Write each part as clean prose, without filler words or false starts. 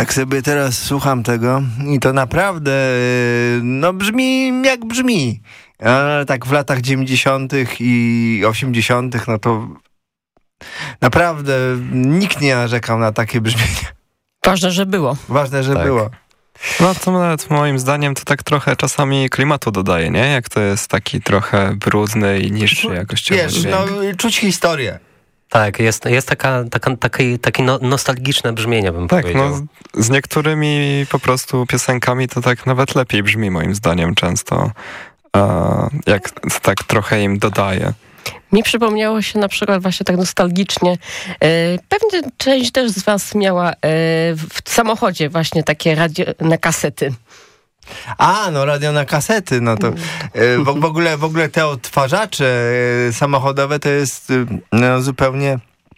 Tak sobie teraz słucham tego i to naprawdę brzmi jak brzmi. Ale tak w latach 90. i 80. no to naprawdę nikt nie narzekał na takie brzmienie. Ważne, że było. Ważne, że było. No to nawet moim zdaniem to tak trochę czasami klimatu dodaje, nie? Jak to jest taki trochę brudny i niższy jakościowo. Wiesz, czuć historię. Tak, jest takie nostalgiczne brzmienie, bym powiedział. Tak, z niektórymi po prostu piosenkami to tak nawet lepiej brzmi moim zdaniem często, jak tak trochę im dodaje. Mi przypomniało się na przykład właśnie tak nostalgicznie. Pewnie część też z was miała w samochodzie właśnie takie radio na kasety. Radio na kasety, no to w ogóle te odtwarzacze samochodowe to jest zupełnie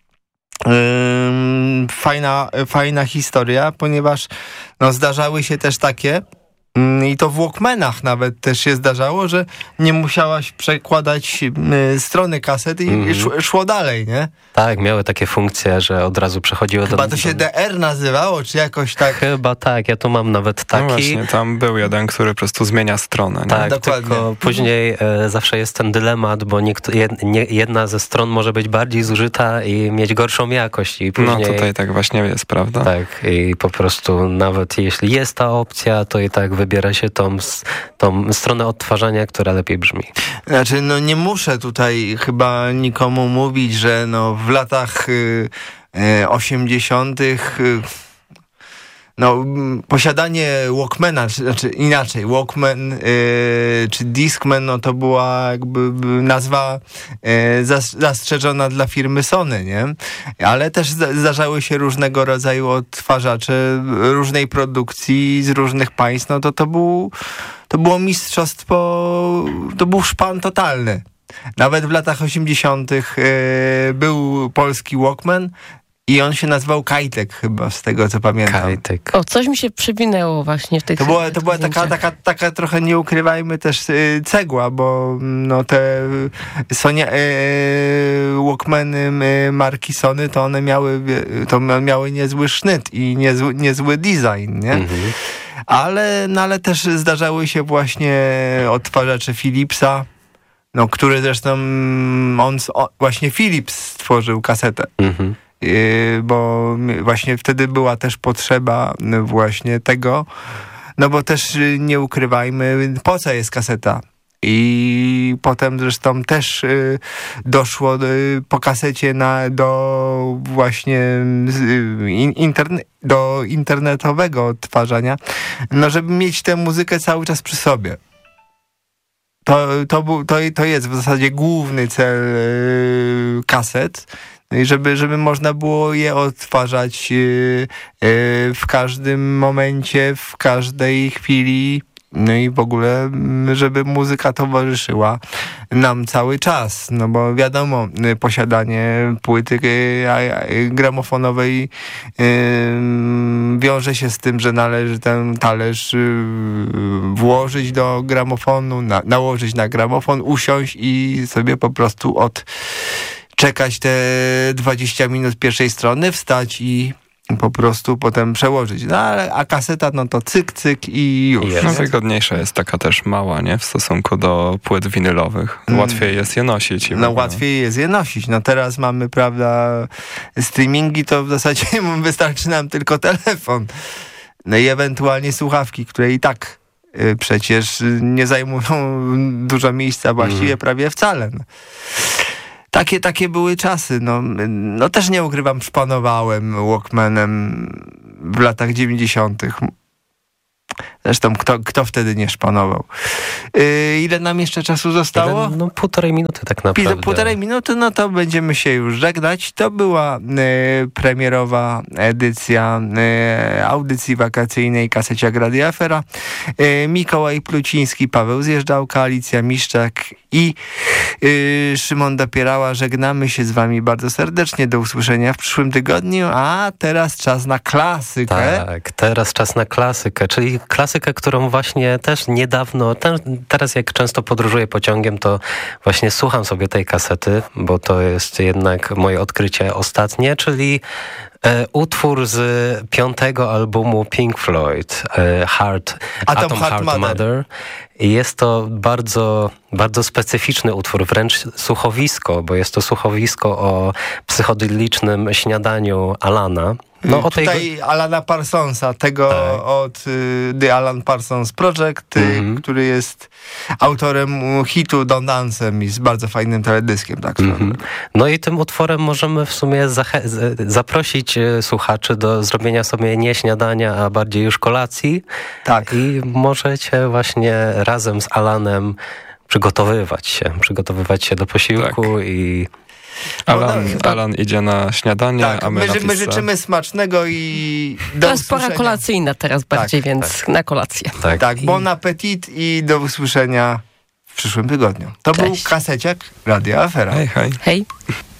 fajna historia, ponieważ zdarzały się też takie, i to w Walkmanach nawet też się zdarzało, że nie musiałaś przekładać strony kasety i szło dalej, nie? Tak, miały takie funkcje, że od razu przechodziło Chyba to się DR nazywało, czy jakoś tak? Chyba tak, ja tu mam nawet taki. No właśnie, tam był jeden, który po prostu zmienia stronę. Nie? Tak, dokładnie. tylko później zawsze jest ten dylemat, bo jedna ze stron może być bardziej zużyta i mieć gorszą jakość. I później, no tutaj tak właśnie jest, prawda? Tak, i po prostu nawet jeśli jest ta opcja, to i tak wybiera się tą stronę odtwarzania, która lepiej brzmi. Znaczy, nie muszę tutaj chyba nikomu mówić, że w latach 80. posiadanie Walkmana, znaczy inaczej, Walkman czy Discman, to była jakby nazwa zastrzeżona dla firmy Sony, nie? Ale też zdarzały się różnego rodzaju odtwarzacze różnej produkcji z różnych państw, to było mistrzostwo, to był szpan totalny. Nawet w latach 80. był polski Walkman i on się nazywał Kajtek chyba, z tego co pamiętam. Kajtek. O, coś mi się przewinęło właśnie w tych To była taka trochę, nie ukrywajmy, też cegła, bo te Sony, Walkmany marki Sony, to one miały niezły sznyt i niezły design, nie? Mhm. Ale też zdarzały się właśnie odtwarzacze Philipsa, który zresztą właśnie Philips stworzył kasetę. Mhm. Bo właśnie wtedy była też potrzeba właśnie tego, bo też nie ukrywajmy, po co jest kaseta. I potem zresztą też doszło po kasecie do właśnie do internetowego odtwarzania, żeby mieć tę muzykę cały czas przy sobie. To jest w zasadzie główny cel kaset, żeby można było je odtwarzać w każdym momencie, w każdej chwili, i w ogóle, żeby muzyka towarzyszyła nam cały czas, bo wiadomo, posiadanie płyty gramofonowej wiąże się z tym, że należy ten talerz włożyć do gramofonu, nałożyć na gramofon, usiąść i sobie po prostu czekać te 20 minut pierwszej strony, wstać i po prostu potem przełożyć. A kaseta, to cyk, cyk i już. Wygodniejsza jest taka też mała, nie? W stosunku do płyt winylowych. Łatwiej jest je nosić. Łatwiej jest je nosić. Teraz mamy, prawda, streamingi, to w zasadzie wystarczy nam tylko telefon. I ewentualnie słuchawki, które i tak przecież nie zajmują dużo miejsca, właściwie prawie wcale. Takie były czasy. Też nie ukrywam, szpanowałem Walkmanem w latach 90. Zresztą kto wtedy nie szpanował? Ile nam jeszcze czasu zostało? 1,5 minuty tak naprawdę. 1,5 minuty, to będziemy się już żegnać. To była premierowa edycja audycji wakacyjnej Kaseciak Radia Afera. Mikołaj Pluciński, Paweł Zjeżdżałka, Alicja Miszczak i Szymon Dopierała. Żegnamy się z wami bardzo serdecznie. Do usłyszenia w przyszłym tygodniu. A teraz czas na klasykę. Tak, teraz czas na klasykę, czyli klasykę, którą właśnie też niedawno, teraz jak często podróżuję pociągiem, to właśnie słucham sobie tej kasety, bo to jest jednak moje odkrycie ostatnie, czyli Utwór z 5. albumu Pink Floyd, Atom Heart Mother. I jest to bardzo, bardzo specyficzny utwór, wręcz słuchowisko, bo jest to słuchowisko o psychodelicznym śniadaniu Alana. No, tutaj Alana Parsonsa, tego od The Alan Parsons Project, który jest autorem hitu Don't Answer Me z bardzo fajnym teledyskiem. Tak, No i tym utworem możemy w sumie zaprosić słuchaczy do zrobienia sobie nie śniadania, a bardziej już kolacji. Tak. I możecie właśnie razem z Alanem przygotowywać się do posiłku i... Alan idzie na śniadanie, tak, a my życzymy smacznego i do To jest pora kolacyjna teraz bardziej, więc na kolację. Tak, bon appetit i do usłyszenia w przyszłym tygodniu. To był Kaseciak Radia Afera. Hej. Hej.